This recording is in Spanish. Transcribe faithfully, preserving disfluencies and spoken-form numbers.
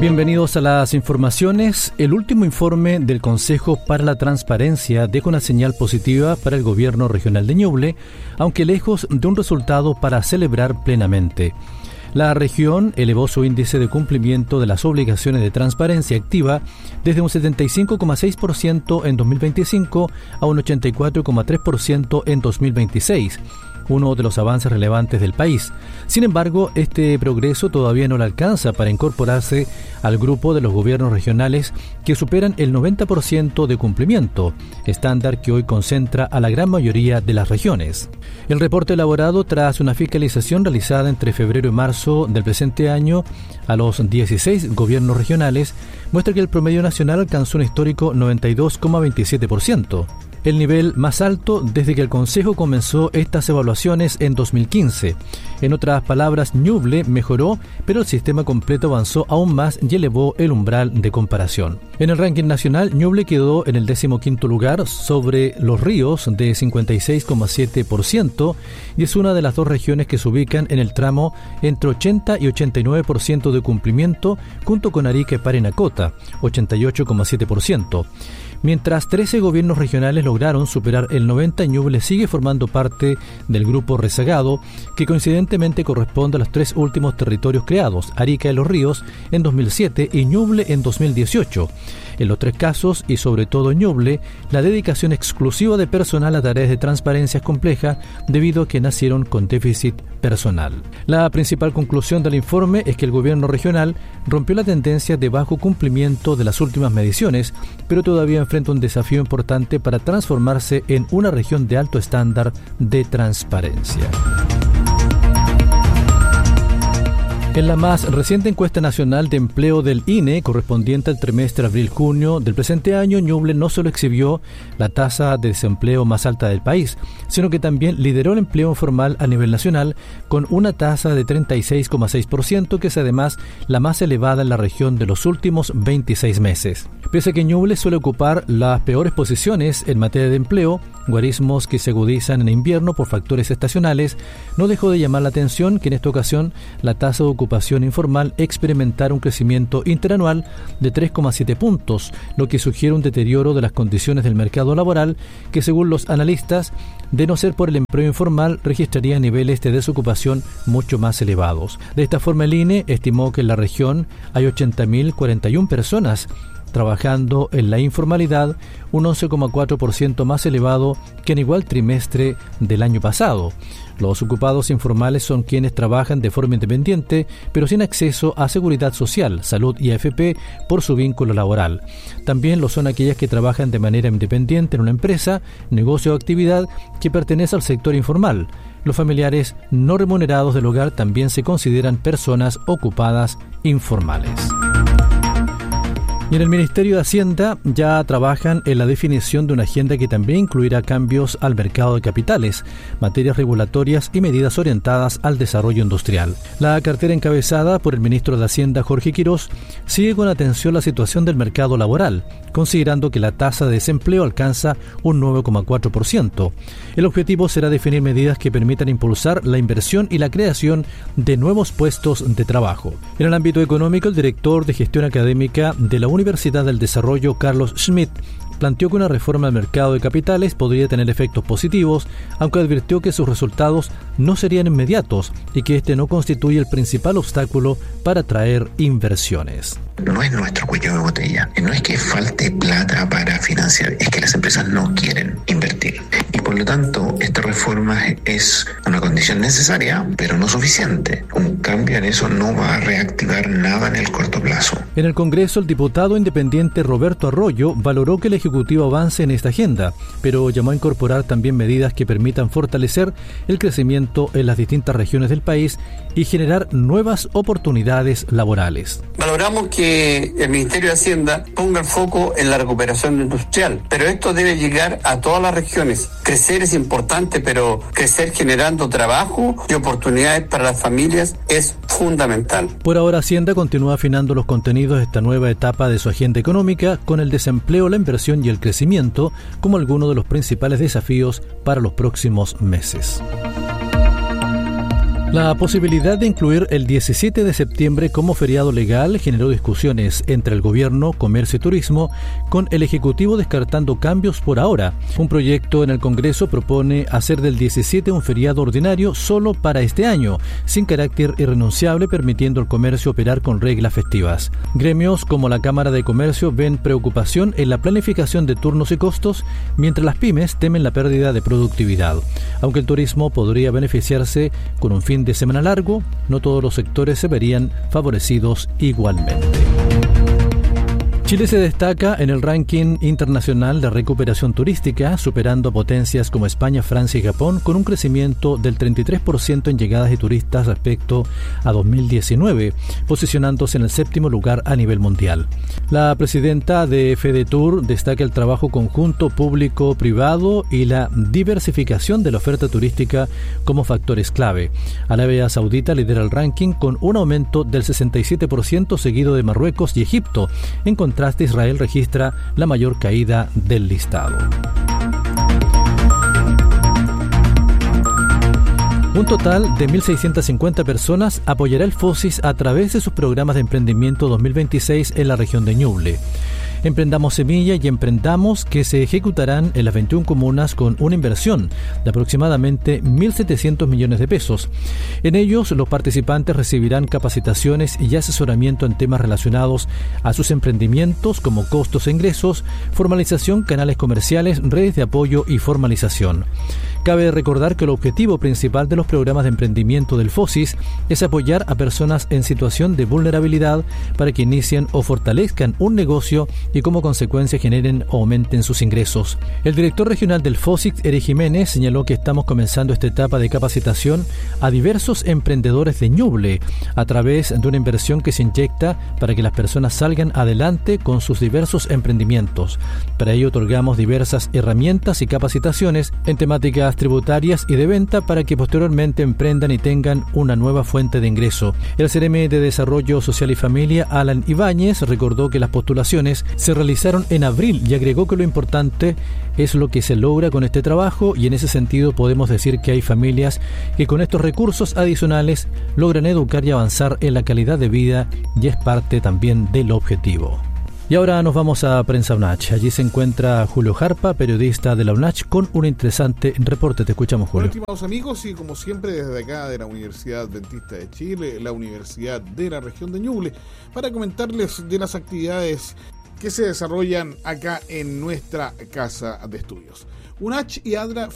Bienvenidos a las informaciones. El último informe del Consejo para la Transparencia deja una señal positiva para el gobierno regional de Ñuble, aunque lejos de un resultado para celebrar plenamente. La región elevó su índice de cumplimiento de las obligaciones de transparencia activa desde un setenta y cinco coma seis por ciento en dos mil veinticinco a un ochenta y cuatro coma tres por ciento en dos mil veintiséis. Uno de los avances relevantes del país. Sin embargo, este progreso todavía no le alcanza para incorporarse al grupo de los gobiernos regionales que superan el noventa por ciento de cumplimiento, estándar que hoy concentra a la gran mayoría de las regiones. El reporte elaborado tras una fiscalización realizada entre febrero y marzo del presente año a los dieciséis gobiernos regionales muestra que el promedio nacional alcanzó un histórico noventa y dos coma veintisiete por ciento. El nivel más alto desde que el Consejo comenzó estas evaluaciones en dos mil quince. En otras palabras, Ñuble mejoró, pero el sistema completo avanzó aún más y elevó el umbral de comparación. En el ranking nacional, Ñuble quedó en el decimoquinto lugar sobre Los Ríos de cincuenta y seis coma siete por ciento y es una de las dos regiones que se ubican en el tramo entre ochenta y ochenta y nueve por ciento de cumplimiento, junto con Arica y Parinacota, ochenta y ocho coma siete por ciento. Mientras trece gobiernos regionales lograron superar el noventa, Ñuble sigue formando parte del grupo rezagado, que coincidentemente corresponde a los tres últimos territorios creados, Arica y Los Ríos en dos mil siete y Ñuble en dos mil dieciocho. En los tres casos, y sobre todo en Ñuble, la dedicación exclusiva de personal a tareas de transparencia es compleja debido a que nacieron con déficit personal. La principal conclusión del informe es que el gobierno regional rompió la tendencia de bajo cumplimiento de las últimas mediciones, pero todavía enfrenta un desafío importante para transformarse en una región de alto estándar de transparencia. En la más reciente encuesta nacional de empleo del I N E, correspondiente al trimestre abril-junio del presente año, Ñuble no solo exhibió la tasa de desempleo más alta del país, sino que también lideró el empleo informal a nivel nacional con una tasa de treinta y seis coma seis por ciento, que es además la más elevada en la región de los últimos veintiséis meses. Pese a que Ñuble suele ocupar las peores posiciones en materia de empleo, guarismos que se agudizan en invierno por factores estacionales, no dejó de llamar la atención que en esta ocasión la tasa de ocupación informal experimentara un crecimiento interanual de tres coma siete puntos, lo que sugiere un deterioro de las condiciones del mercado laboral que, según los analistas, de no ser por el empleo informal, registraría niveles de desocupación mucho más elevados. De esta forma, el I N E estimó que en la región hay ochenta mil cuarenta y una personas trabajando en la informalidad, un once coma cuatro por ciento más elevado que en igual trimestre del año pasado. Los ocupados informales son quienes trabajan de forma independiente, pero sin acceso a seguridad social, salud y A F P por su vínculo laboral. También lo son aquellas que trabajan de manera independiente en una empresa, negocio o actividad que pertenece al sector informal. Los familiares no remunerados del hogar también se consideran personas ocupadas informales. Y en el Ministerio de Hacienda ya trabajan en la definición de una agenda que también incluirá cambios al mercado de capitales, materias regulatorias y medidas orientadas al desarrollo industrial. La cartera encabezada por el ministro de Hacienda, Jorge Quirós, sigue con atención la situación del mercado laboral, considerando que la tasa de desempleo alcanza un nueve coma cuatro por ciento. El objetivo será definir medidas que permitan impulsar la inversión y la creación de nuevos puestos de trabajo. En el ámbito económico, el director de gestión académica de la Universidad del Desarrollo, Carlos Schmidt, planteó que una reforma al mercado de capitales podría tener efectos positivos, aunque advirtió que sus resultados no serían inmediatos y que este no constituye el principal obstáculo para atraer inversiones. No es nuestro cuello de botella, no es que falte plata para financiar, es que las empresas no quieren invertir. Y por lo tanto, esta reforma es una condición necesaria, pero no suficiente. Un cambio en eso no va a reactivar nada en el corto plazo. En el Congreso, el diputado independiente Roberto Arroyo valoró que el Ejecutivo avance en esta agenda, pero llamó a incorporar también medidas que permitan fortalecer el crecimiento en las distintas regiones del país y generar nuevas oportunidades laborales. Valoramos que el Ministerio de Hacienda ponga el foco en la recuperación industrial, pero esto debe llegar a todas las regiones. Crecer es importante, pero crecer generando trabajo y oportunidades para las familias es fundamental. Por ahora, Hacienda continúa afinando los contenidos de esta nueva etapa de su agenda económica, con el desempleo, la inversión y el crecimiento como algunos de los principales desafíos para los próximos meses. La posibilidad de incluir el diecisiete de septiembre como feriado legal generó discusiones entre el gobierno, comercio y turismo, con el Ejecutivo descartando cambios por ahora. Un proyecto en el Congreso propone hacer del diecisiete un feriado ordinario solo para este año, sin carácter irrenunciable, permitiendo al comercio operar con reglas festivas. Gremios como la Cámara de Comercio ven preocupación en la planificación de turnos y costos, mientras las pymes temen la pérdida de productividad. Aunque el turismo podría beneficiarse con un fin de semana largo, no todos los sectores se verían favorecidos igualmente. Chile se destaca en el ranking internacional de recuperación turística, superando a potencias como España, Francia y Japón, con un crecimiento del treinta y tres por ciento en llegadas de turistas respecto a dos mil diecinueve, posicionándose en el séptimo lugar a nivel mundial. La presidenta de FedeTour destaca el trabajo conjunto público-privado y la diversificación de la oferta turística como factores clave. Arabia Saudita lidera el ranking con un aumento del sesenta y siete por ciento, seguido de Marruecos y Egipto. En contraste, Israel registra la mayor caída del listado. Un total de mil seiscientas cincuenta personas apoyará el FOSIS a través de sus programas de emprendimiento dos mil veintiséis en la región de Ñuble. Emprendamos Semilla y Emprendamos, que se ejecutarán en las veintiuna comunas con una inversión de aproximadamente mil setecientos millones de pesos. En ellos, los participantes recibirán capacitaciones y asesoramiento en temas relacionados a sus emprendimientos, como costos e ingresos, formalización, canales comerciales, redes de apoyo y formalización. Cabe recordar que el objetivo principal de los programas de emprendimiento del FOSIS es apoyar a personas en situación de vulnerabilidad para que inicien o fortalezcan un negocio y como consecuencia generen o aumenten sus ingresos. El director regional del FOSIS, Eric Jiménez, señaló que estamos comenzando esta etapa de capacitación a diversos emprendedores de Ñuble a través de una inversión que se inyecta para que las personas salgan adelante con sus diversos emprendimientos. Para ello otorgamos diversas herramientas y capacitaciones en temáticas tributarias y de venta para que posteriormente emprendan y tengan una nueva fuente de ingreso. El C R M de Desarrollo Social y Familia, Alan Ibáñez, recordó que las postulaciones se realizaron en abril y agregó que lo importante es lo que se logra con este trabajo, y en ese sentido podemos decir que hay familias que con estos recursos adicionales logran educar y avanzar en la calidad de vida, y es parte también del objetivo. Y ahora nos vamos a Prensa UNACH. Allí se encuentra Julio Jarpa, periodista de la UNACH, con un interesante reporte. Te escuchamos, Julio. Bueno, estimados amigos, y como siempre desde acá de la Universidad Adventista de Chile, la Universidad de la región de Ñuble, para comentarles de las actividades que se desarrollan acá en nuestra casa de estudios. UNACH y ADRA